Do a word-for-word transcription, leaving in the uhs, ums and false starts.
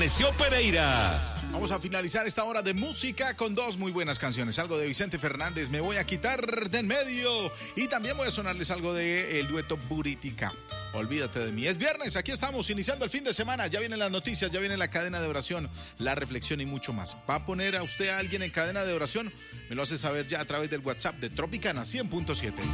Amaneció Pereira. Vamos a finalizar esta hora de música con dos muy buenas canciones. Algo de Vicente Fernández, Me voy a quitar de en medio. Y también voy a sonarles algo de el dueto Buritica. Olvídate de mí. Es viernes, aquí estamos iniciando el fin de semana. Ya vienen las noticias, ya viene la cadena de oración, la reflexión y mucho más. ¿Va a poner a usted a alguien en cadena de oración? Me lo hace saber ya a través del WhatsApp de Tropicana cien punto siete.